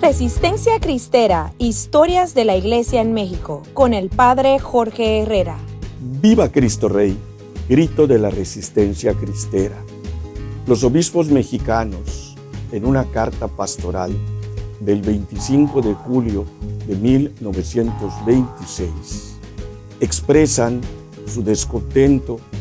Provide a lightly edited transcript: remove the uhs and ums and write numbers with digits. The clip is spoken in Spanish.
Resistencia Cristera, historias de la Iglesia en México, con el Padre Jorge Herrera. ¡Viva Cristo Rey! Grito de la resistencia cristera. Los obispos mexicanos, en una carta pastoral del 25 de julio de 1926, expresan su descontento